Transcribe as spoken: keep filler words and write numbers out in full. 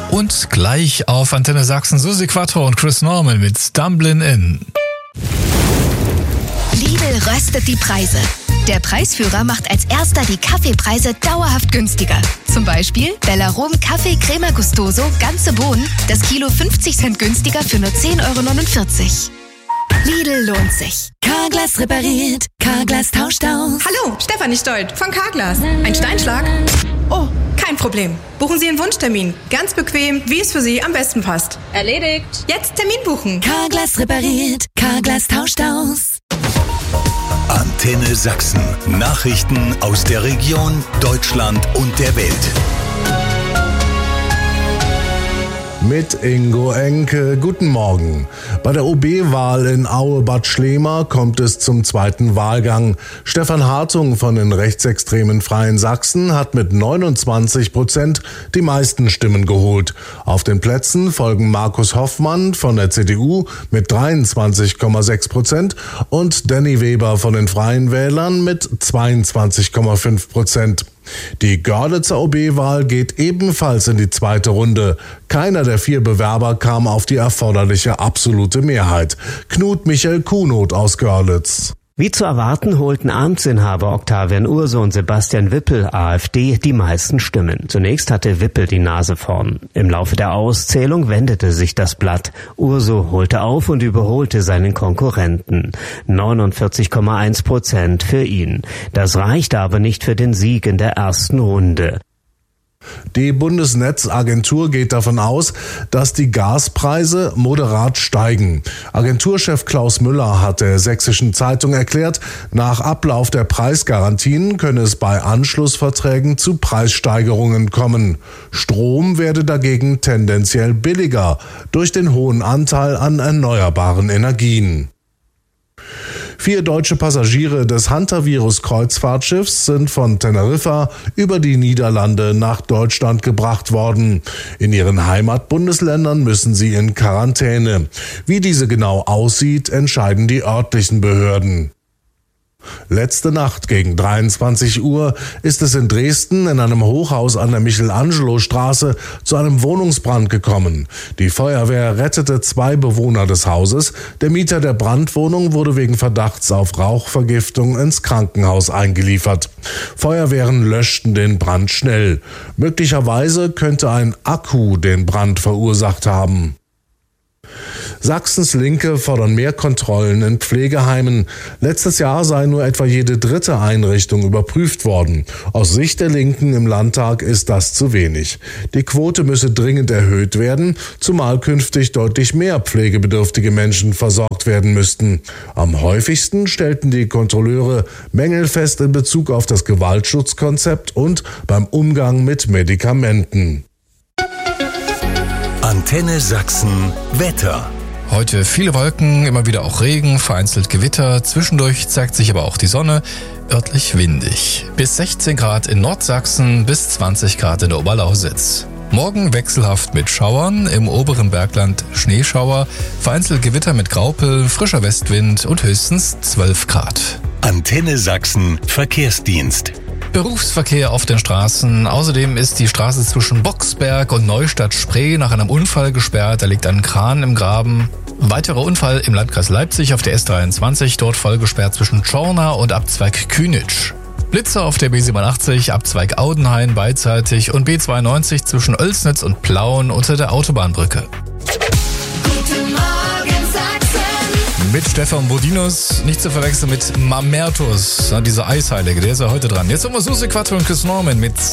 Und gleich auf Antenne Sachsen Susi Quattro und Chris Norman mit Stumblin' In. Lidl röstet die Preise. Der Preisführer macht als erster die Kaffeepreise dauerhaft günstiger. Zum Beispiel Bellarom Kaffee Crema Gustoso, ganze Bohnen, das Kilo fünfzig Cent günstiger für nur zehn Euro neunundvierzig. Lidl lohnt sich. Carglass repariert, Carglass tauscht aus. Hallo, Stefanie Stolt von Carglass. Ein Steinschlag? Oh, kein Problem. Buchen Sie einen Wunschtermin. Ganz bequem, wie es für Sie am besten passt. Erledigt. Jetzt Termin buchen. Carglass repariert, Carglass tauscht aus. Antenne Sachsen. Nachrichten aus der Region, Deutschland und der Welt. Mit Ingo Enke. Guten Morgen. Bei der O B-Wahl in Aue-Bad Schlema kommt es zum zweiten Wahlgang. Stefan Hartung von den rechtsextremen Freien Sachsen hat mit neunundzwanzig Prozent die meisten Stimmen geholt. Auf den Plätzen folgen Markus Hoffmann von der C D U mit dreiundzwanzig Komma sechs Prozent und Danny Weber von den Freien Wählern mit zweiundzwanzig Komma fünf Prozent. Die Görlitzer O B-Wahl geht ebenfalls in die zweite Runde. Keiner der vier Bewerber kam auf die erforderliche absolute Mehrheit. Knut Michael Kuhnot aus Görlitz. Wie zu erwarten holten Amtsinhaber Octavian Urso und Sebastian Wippel, AfD, die meisten Stimmen. Zunächst hatte Wippel die Nase vorn. Im Laufe der Auszählung wendete sich das Blatt. Urso holte auf und überholte seinen Konkurrenten. neunundvierzig Komma eins Prozent für ihn. Das reichte aber nicht für den Sieg in der ersten Runde. Die Bundesnetzagentur geht davon aus, dass die Gaspreise moderat steigen. Agenturchef Klaus Müller hat der Sächsischen Zeitung erklärt, nach Ablauf der Preisgarantien könne es bei Anschlussverträgen zu Preissteigerungen kommen. Strom werde dagegen tendenziell billiger durch den hohen Anteil an erneuerbaren Energien. Vier deutsche Passagiere des Hantavirus-Kreuzfahrtschiffs sind von Teneriffa über die Niederlande nach Deutschland gebracht worden. In ihren Heimatbundesländern müssen sie in Quarantäne. Wie diese genau aussieht, entscheiden die örtlichen Behörden. Letzte Nacht gegen dreiundzwanzig Uhr ist es in Dresden in einem Hochhaus an der Michelangelo-Straße zu einem Wohnungsbrand gekommen. Die Feuerwehr rettete zwei Bewohner des Hauses. Der Mieter der Brandwohnung wurde wegen Verdachts auf Rauchvergiftung ins Krankenhaus eingeliefert. Feuerwehren löschten den Brand schnell. Möglicherweise könnte ein Akku den Brand verursacht haben. Sachsens Linke fordern mehr Kontrollen in Pflegeheimen. Letztes Jahr sei nur etwa jede dritte Einrichtung überprüft worden. Aus Sicht der Linken im Landtag ist das zu wenig. Die Quote müsse dringend erhöht werden, zumal künftig deutlich mehr pflegebedürftige Menschen versorgt werden müssten. Am häufigsten stellten die Kontrolleure Mängel fest in Bezug auf das Gewaltschutzkonzept und beim Umgang mit Medikamenten. Antenne Sachsen Wetter. Heute viele Wolken, immer wieder auch Regen, vereinzelt Gewitter. Zwischendurch zeigt sich aber auch die Sonne, örtlich windig. Bis sechzehn Grad in Nordsachsen, bis zwanzig Grad in der Oberlausitz. Morgen wechselhaft mit Schauern, im oberen Bergland Schneeschauer, vereinzelt Gewitter mit Graupel, frischer Westwind und höchstens zwölf Grad. Antenne Sachsen Verkehrsdienst. Berufsverkehr auf den Straßen. Außerdem ist die Straße zwischen Boxberg und Neustadt-Spree nach einem Unfall gesperrt. Da liegt ein Kran im Graben. Ein weiterer Unfall im Landkreis Leipzig auf der S dreiundzwanzig, dort voll gesperrt zwischen Czorna und Abzweig Künitsch. Blitzer auf der B siebenundachtzig, Abzweig Audenhain beidseitig und B zweiundneunzig zwischen Oelsnitz und Plauen unter der Autobahnbrücke. Mit Stefan Bodinos, nicht zu verwechseln mit Mamertus, dieser Eisheilige, der ist ja heute dran. Jetzt haben wir Susi Quattro und Chris Norman mit